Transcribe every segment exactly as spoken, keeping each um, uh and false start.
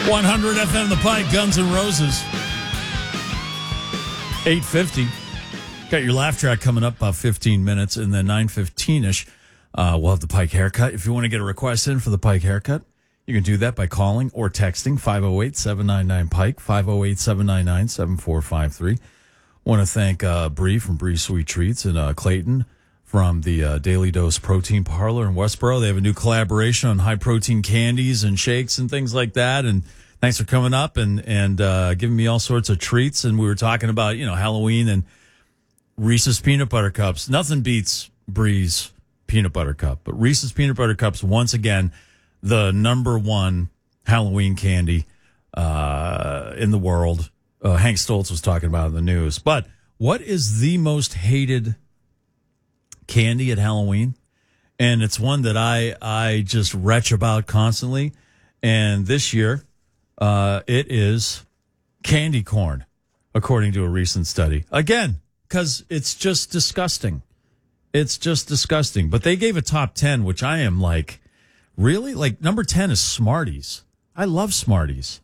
one hundred F M The Pike, Guns N' Roses. eight fifty. Got your laugh track coming up about fifteen minutes, and then nine fifteen-ish, uh, we'll have the Pike haircut. If you want to get a request in for the Pike haircut, you can do that by calling or texting five oh eight, seven nine nine, Pike, five oh eight, seven nine nine, seven four five three. Want to thank uh, Bree from Bree Sweet Treats and uh, Clayton from the uh, Daily Dose Protein Parlor in Westboro. They have a new collaboration on high-protein candies and shakes and things like that, and thanks for coming up and, and uh, giving me all sorts of treats. And we were talking about, you know, Halloween and Reese's Peanut Butter Cups. Nothing beats Bree's Peanut Butter Cup. But Reese's Peanut Butter Cups, once again, the number one Halloween candy uh, in the world. Uh, Hank Stoltz was talking about it in the news. But what is the most hated candy at Halloween? And it's one that I, I just retch about constantly. And this year, uh, it is candy corn, according to a recent study. Again, because it's just disgusting. It's just disgusting. But they gave a top ten, which I am like, really? Like, number ten is Smarties. I love Smarties.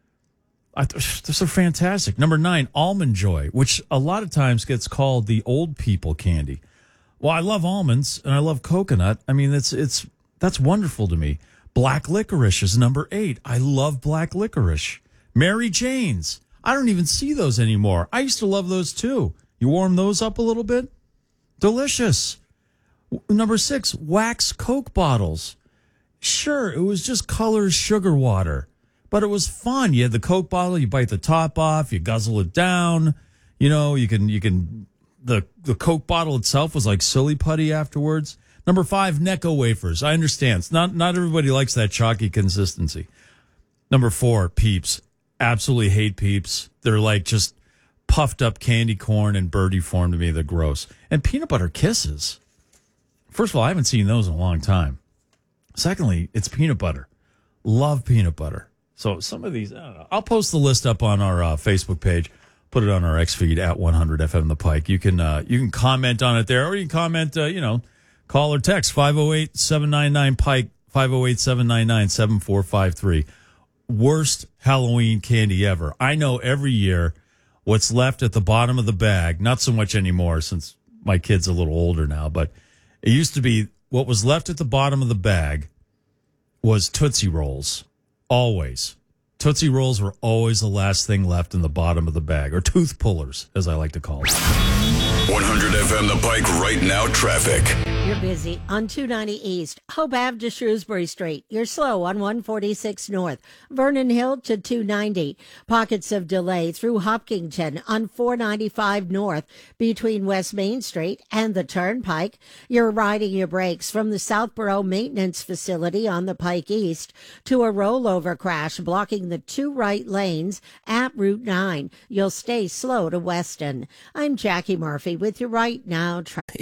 I th- those are fantastic. Number nine, Almond Joy, which a lot of times gets called the old people candy. Well, I love almonds and I love coconut. I mean, it's it's that's wonderful to me. Black licorice is number eight. I love black licorice. Mary Jane's. I don't even see those anymore. I used to love those too. You warm those up a little bit? Delicious. Number six, wax Coke bottles. Sure, it was just colored sugar water, but it was fun. You had the Coke bottle, you bite the top off, you guzzle it down. You know, you can, you can, the, the Coke bottle itself was like silly putty afterwards. Number five, Necco wafers. I understand. It's not, not everybody likes that chalky consistency. Number four, Peeps. Absolutely hate Peeps. They're like just puffed up candy corn and birdie form to me. They're gross. And peanut butter kisses. First of all, I haven't seen those in a long time. Secondly, it's peanut butter. Love peanut butter. So some of these, I don't know. I'll post the list up on our uh, Facebook page. Put it on our X feed at one hundred F M The Pike. You can uh, you can comment on it there, or you can comment, uh, you know, call or text five oh eight, seven nine nine, Pike, five oh eight, seven nine nine, seven four five three. Worst Halloween candy ever. I know every year what's left at the bottom of the bag, not so much anymore since my kid's a little older now, but it used to be what was left at the bottom of the bag was Tootsie Rolls. Always. Tootsie Rolls were always the last thing left in the bottom of the bag, or tooth pullers, as I like to call it. one hundred F M The Pike right now traffic. You're busy on two ninety East, Hope Ave to Shrewsbury Street. You're slow on one forty-six North, Vernon Hill to two ninety. Pockets of delay through Hopkinton on four ninety-five North between West Main Street and the Turnpike. You're riding your brakes from the Southborough Maintenance Facility on the Pike East to a rollover crash blocking the two right lanes at Route nine. You'll stay slow to Weston. I'm Jackie Murphy with you right now.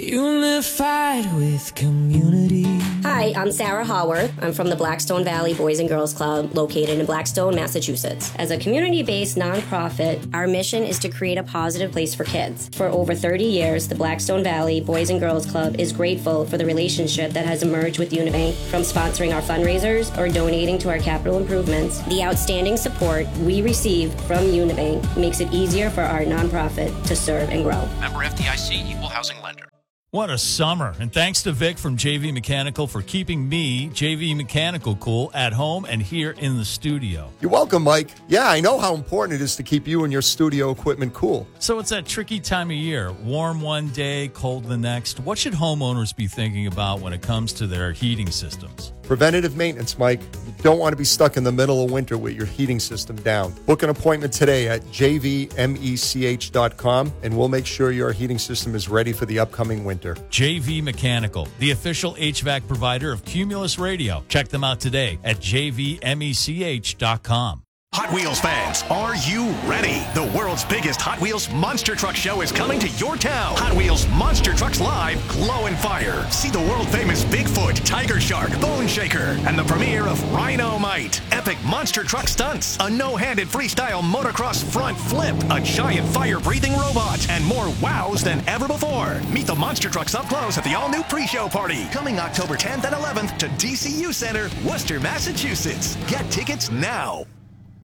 Unified with community. Hi, I'm Sarah Haworth. I'm from the Blackstone Valley Boys and Girls Club located in Blackstone, Massachusetts. As a community-based nonprofit, our mission is to create a positive place for kids. For over thirty years, the Blackstone Valley Boys and Girls Club is grateful for the relationship that has emerged with Unibank, from sponsoring our fundraisers or donating to our capital improvements. The outstanding support we receive from Unibank makes it easier for our nonprofit to serve and grow. Member F D I C, Equal Housing Lender. What a summer. And thanks to Vic from J V Mechanical for keeping me, J V Mechanical, cool at home and here in the studio. You're welcome, Mike. Yeah, I know how important it is to keep you and your studio equipment cool. So it's that tricky time of year. Warm one day, cold the next. What should homeowners be thinking about when it comes to their heating systems? Preventative maintenance, Mike. You don't want to be stuck in the middle of winter with your heating system down. Book an appointment today at j v mech dot com, and we'll make sure your heating system is ready for the upcoming winter. J V Mechanical, the official H V A C provider of Cumulus Radio. Check them out today at j v mech dot com. Hot Wheels fans, are you ready? The world's biggest Hot Wheels Monster Truck Show is coming to your town. Hot Wheels Monster Trucks Live, Glow and Fire. See the world-famous Bigfoot, Tiger Shark, Bone Shaker, and the premiere of Rhino-Mite. Epic monster truck stunts, a no-handed freestyle motocross front flip, a giant fire-breathing robot, and more wows than ever before. Meet the monster trucks up close at the all-new pre-show party, coming October tenth and eleventh to D C U Center, Worcester, Massachusetts. Get tickets now.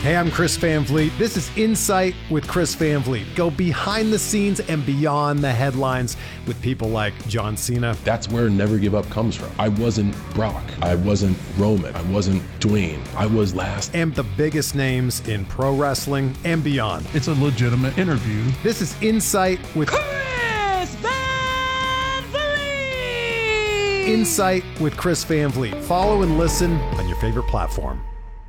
Hey, I'm Chris Van Vliet. This is Insight with Chris Van Vliet. Go behind the scenes and beyond the headlines with people like John Cena. That's where Never Give Up comes from. I wasn't Brock. I wasn't Roman. I wasn't Dwayne. I was last. And the biggest names in pro wrestling and beyond. It's a legitimate interview. This is Insight with Chris Van Vliet! Insight with Chris Van Vliet. Follow and listen on your favorite platform.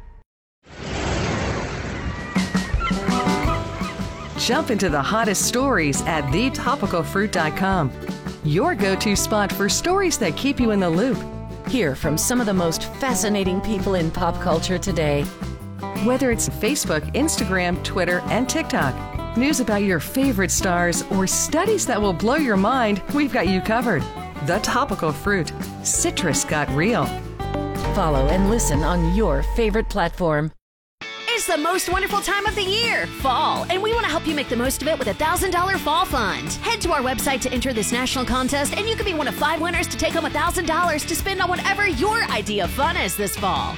Jump into the hottest stories at the topical fruit dot com. Your go-to spot for stories that keep you in the loop. Hear from some of the most fascinating people in pop culture today. Whether it's Facebook, Instagram, Twitter, and TikTok, news about your favorite stars, or studies that will blow your mind, we've got you covered. The Topical Fruit. Citrus got real. Follow and listen on your favorite platform. It's the most wonderful time of the year, fall, and we want to help you make the most of it with a one thousand dollars Fall Fund. Head to our website to enter this national contest, and you could be one of five winners to take home one thousand dollars to spend on whatever your idea of fun is this fall.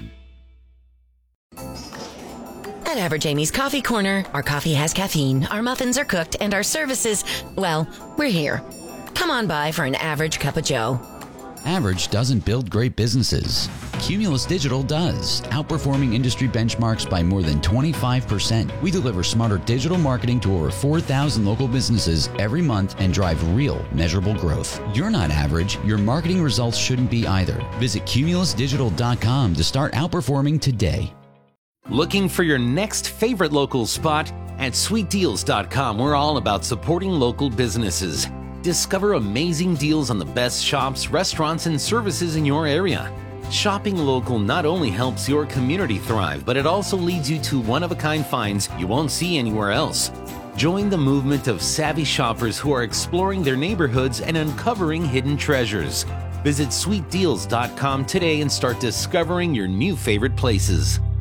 At Average Amy's Coffee Corner, our coffee has caffeine, our muffins are cooked, and our services, well, we're here. Come on by for an average cup of joe. Average doesn't build great businesses. Cumulus Digital does, outperforming industry benchmarks by more than twenty-five percent. We deliver smarter digital marketing to over four thousand local businesses every month and drive real, measurable growth. You're not average. Your marketing results shouldn't be either. Visit cumulus digital dot com to start outperforming today. Looking for your next favorite local spot? At sweet deals dot com, we're all about supporting local businesses. Discover amazing deals on the best shops, restaurants, and services in your area. Shopping local not only helps your community thrive, but it also leads you to one-of-a-kind finds you won't see anywhere else. Join the movement of savvy shoppers who are exploring their neighborhoods and uncovering hidden treasures. Visit sweet deals dot com today and start discovering your new favorite places.